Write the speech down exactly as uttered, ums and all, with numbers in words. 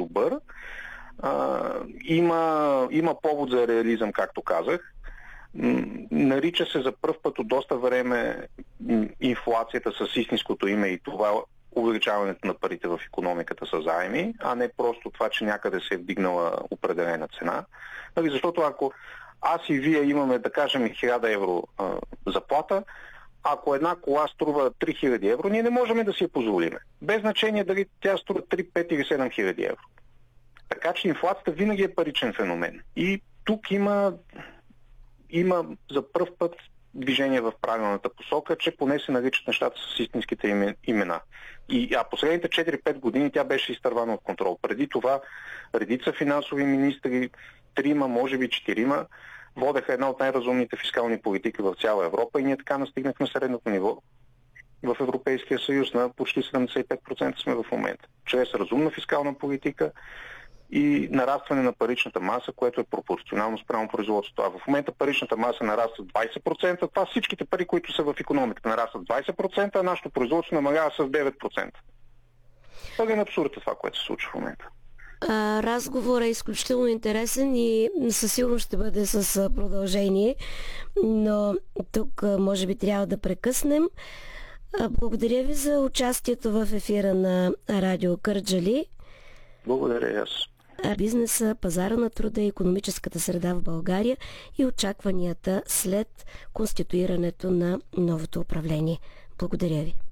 добър. А, има, има повод за реализъм, както казах. Нарича се за пръв път от доста време инфлацията с истинското име и това увеличаването на парите в икономиката са заеми, а не просто това, че някъде се е вдигнала определена цена. Защото ако аз и вие имаме, да кажем, хиляда евро а, заплата, ако една кола струва три хиляди евро, ние не можем да си я позволиме. Без значение дали тя струва три, пет или седем хиляди евро. Така че инфлацията винаги е паричен феномен. И тук има, има за пръв път движение в правилната посока, че поне се наричат нещата с истинските имена. И, а последните четири-пет години тя беше изтървана от контрол. Преди това редица финансови министри, трима, може би четирима, водеха една от най-разумните фискални политики в цяла Европа и ние така настигнахме средното ниво в Европейския съюз. На почти седемдесет и пет процента сме в момента. Чрез разумна фискална политика и нарастване на паричната маса, което е пропорционално спрямо производството. А в момента паричната маса нараства двайсет процента. Това всичките пари, които са в икономиката, нарастват двайсет процента, а нашето производство намалява с девет процента. Това е абсурд това, което се случва в момента. Разговорът е изключително интересен и със сигурност ще бъде с продължение, но тук може би трябва да прекъснем. Благодаря ви за участието в ефира на Радио Кърджали. Благодаря и аз. Бизнеса, пазара на труда и икономическата среда в България и очакванията след конституирането на новото управление. Благодаря ви.